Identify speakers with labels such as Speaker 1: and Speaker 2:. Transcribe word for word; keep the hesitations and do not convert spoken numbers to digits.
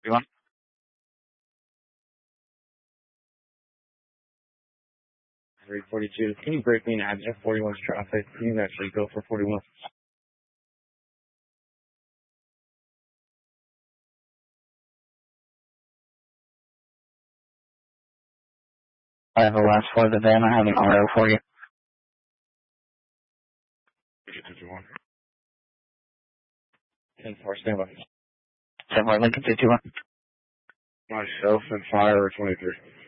Speaker 1: forty-one. three forty-two. Can you break me in at F forty-one's traffic? You can actually go for forty-one. I have a last for the van. I have an auto for you. ten four, stand by. ten four, Lincoln two two one.
Speaker 2: Myself and Fire twenty-three.